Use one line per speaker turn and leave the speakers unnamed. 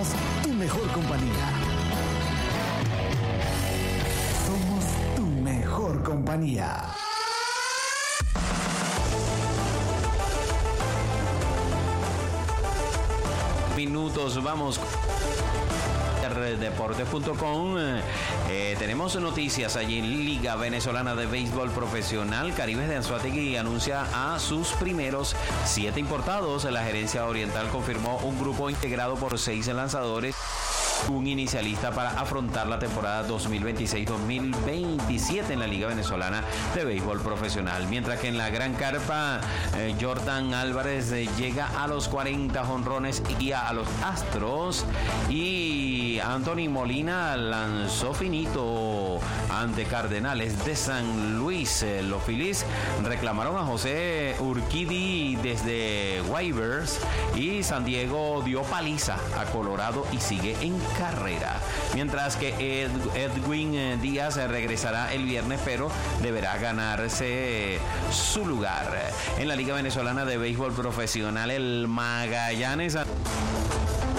Somos tu mejor compañía. Somos tu mejor compañía.
Minutos, vamos. Deportes.com. Tenemos noticias allí en Liga Venezolana de Béisbol Profesional. Caribes de Anzoátegui anuncia a sus primeros 7 importados. La gerencia oriental confirmó un grupo integrado por 6 lanzadores, un inicialista para afrontar la temporada 2026-2027 en la Liga Venezolana de Béisbol Profesional. Mientras que en la Gran Carpa, Jordan Álvarez llega a los 40 jonrones y guía a los Astros, y Anthony Molina lanzó finito ante Cardenales de San Luis. Los Phillies reclamaron a José Urquidy desde waivers, y San Diego dio paliza a Colorado y sigue en carrera. Mientras que Edwin Díaz regresará el viernes, pero deberá ganarse su lugar. En la Liga Venezolana de Béisbol Profesional, el Magallanes